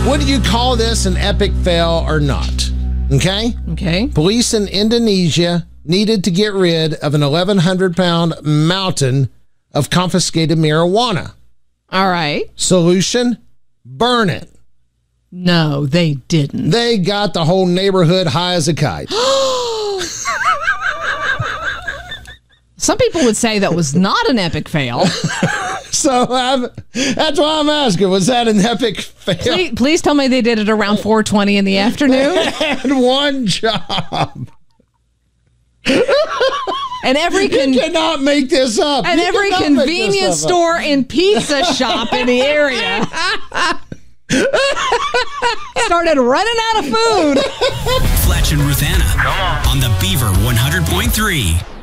Would you call this an epic fail or not? Okay? Okay. Police in Indonesia needed to get rid of an 1,100-pound mountain of confiscated marijuana. All right. Solution? Burn it. No, they didn't. They got the whole neighborhood high as a kite. Some people would say that was not an epic fail. So that's why I'm asking, was that an epic fail? Please tell me they did it around 4:20 in the afternoon. And one job. And You cannot make this up. And every convenience store and pizza shop in the area started running out of food. Fletch and Ruthanna on the Beaver 100.3.